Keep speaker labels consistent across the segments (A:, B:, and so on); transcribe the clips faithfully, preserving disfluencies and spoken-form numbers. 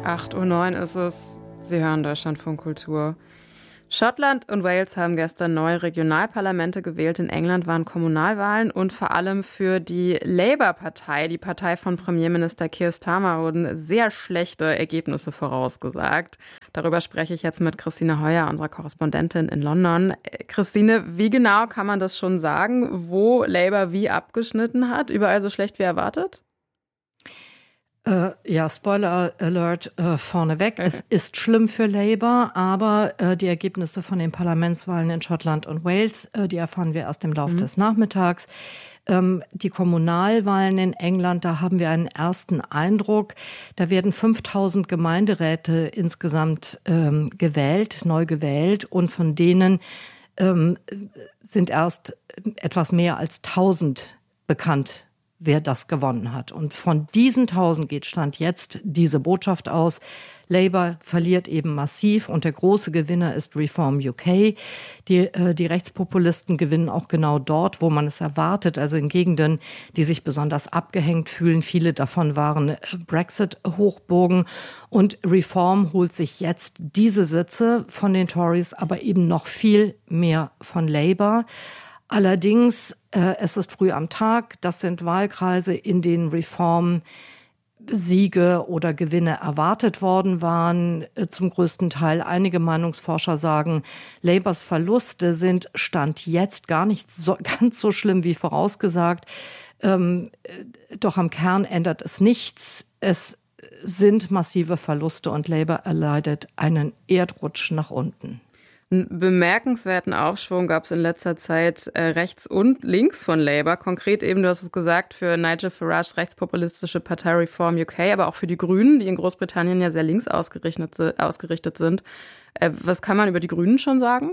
A: acht Uhr neun ist es. Sie hören Deutschlandfunk Kultur. Schottland und Wales haben gestern neue Regionalparlamente gewählt. In England waren Kommunalwahlen und vor allem für die Labour-Partei, die Partei von Premierminister Keir Starmer, wurden sehr schlechte Ergebnisse vorausgesagt. Darüber spreche ich jetzt mit Christine Heuer, unserer Korrespondentin in London. Christine, wie genau kann man das schon sagen, wo Labour wie abgeschnitten hat? Überall so schlecht wie erwartet?
B: Äh, ja, Spoiler Alert äh, vorneweg. Okay. Es ist schlimm für Labour, aber äh, die Ergebnisse von den Parlamentswahlen in Schottland und Wales, äh, die erfahren wir erst im Laufe mhm. des Nachmittags. Ähm, die Kommunalwahlen in England, da haben wir einen ersten Eindruck. Da werden fünftausend Gemeinderäte insgesamt ähm, gewählt, neu gewählt, und von denen ähm, sind erst etwas mehr als tausend bekannt, wer das gewonnen hat. Und von diesen tausend geht Stand jetzt diese Botschaft aus: Labour verliert eben massiv und der große Gewinner ist Reform U K. Die, äh, die Rechtspopulisten gewinnen auch genau dort, wo man es erwartet, also in Gegenden, die sich besonders abgehängt fühlen. Viele davon waren äh, Brexit-Hochburgen. Und Reform holt sich jetzt diese Sitze von den Tories, aber eben noch viel mehr von Labour. Allerdings, äh, es ist früh am Tag, das sind Wahlkreise, in denen Reform Siege oder Gewinne erwartet worden waren, äh, zum größten Teil. Einige Meinungsforscher sagen, Labours Verluste sind Stand jetzt gar nicht so, ganz so schlimm wie vorausgesagt. Ähm, äh, doch am Kern ändert es nichts. Es sind massive Verluste und Labour erleidet einen Erdrutsch nach unten.
A: Einen bemerkenswerten Aufschwung gab es in letzter Zeit äh, rechts und links von Labour. Konkret eben, du hast es gesagt, für Nigel Farages rechtspopulistische Partei Reform U K, aber auch für die Grünen, die in Großbritannien ja sehr links ausgerichtet, ausgerichtet sind. Äh, was kann man über die Grünen schon sagen?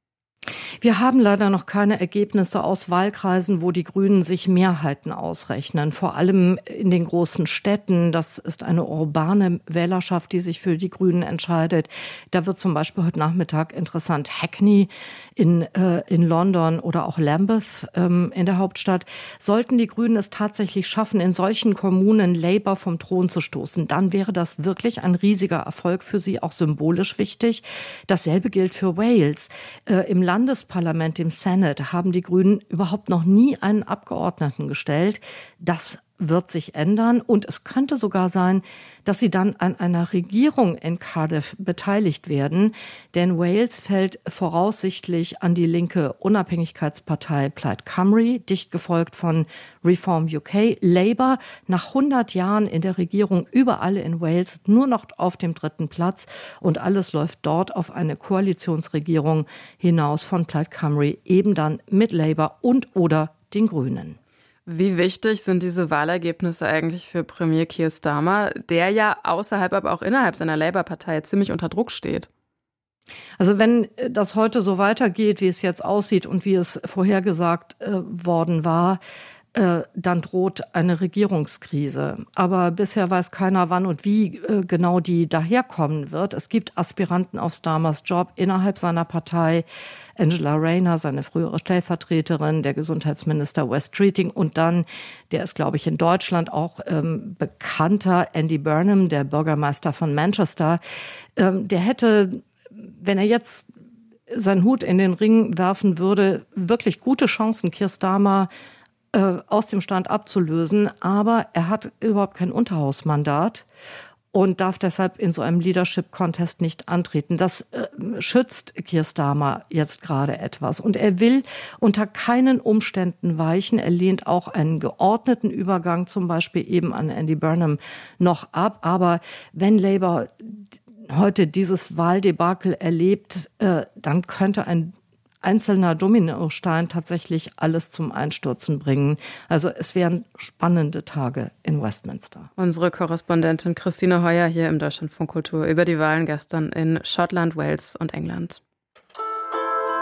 B: Wir haben leider noch keine Ergebnisse aus Wahlkreisen, wo die Grünen sich Mehrheiten ausrechnen. Vor allem in den großen Städten. Das ist eine urbane Wählerschaft, die sich für die Grünen entscheidet. Da wird zum Beispiel heute Nachmittag interessant Hackney in, äh, in London oder auch Lambeth ähm, in der Hauptstadt. Sollten die Grünen es tatsächlich schaffen, in solchen Kommunen Labour vom Thron zu stoßen, dann wäre das wirklich ein riesiger Erfolg für sie, auch symbolisch wichtig. Dasselbe gilt für Wales. Äh, Im Landesparlament, dem Senate, haben die Grünen überhaupt noch nie einen Abgeordneten gestellt. Das wird sich ändern und es könnte sogar sein, dass sie dann an einer Regierung in Cardiff beteiligt werden, denn Wales fällt voraussichtlich an die linke Unabhängigkeitspartei Plaid Cymru, dicht gefolgt von Reform U K. Labour nach hundert Jahren in der Regierung überall in Wales nur noch auf dem dritten Platz und alles läuft dort auf eine Koalitionsregierung hinaus von Plaid Cymru, eben dann mit Labour und oder den Grünen.
A: Wie wichtig sind diese Wahlergebnisse eigentlich für Premier Keir Starmer, der ja außerhalb, aber auch innerhalb seiner Labour-Partei ziemlich unter Druck steht?
B: Also wenn das heute so weitergeht, wie es jetzt aussieht und wie es vorhergesagt äh, worden war, äh, dann droht eine Regierungskrise. Aber bisher weiß keiner, wann und wie äh, genau die daherkommen wird. Es gibt Aspiranten auf Starmers Job innerhalb seiner Partei. Angela Rayner, seine frühere Stellvertreterin, der Gesundheitsminister Wes Streeting und dann, der ist, glaube ich, in Deutschland auch ähm, bekannter, Andy Burnham, der Bürgermeister von Manchester. Ähm, der hätte, wenn er jetzt seinen Hut in den Ring werfen würde, wirklich gute Chancen, Keir Starmer äh, aus dem Stand abzulösen. Aber er hat überhaupt kein Unterhausmandat und darf deshalb in so einem Leadership-Contest nicht antreten. Das äh, schützt Keir Starmer jetzt gerade etwas. Und er will unter keinen Umständen weichen. Er lehnt auch einen geordneten Übergang, zum Beispiel eben an Andy Burnham, noch ab. Aber wenn Labour heute dieses Wahldebakel erlebt, äh, dann könnte ein einzelner Dominostein tatsächlich alles zum Einstürzen bringen. Also es wären spannende Tage in Westminster.
A: Unsere Korrespondentin Christine Heuer hier im Deutschlandfunk Kultur über die Wahlen gestern in Schottland, Wales und England.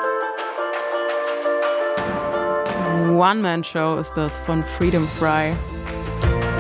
A: One-Man-Show ist das von Freedom Fry.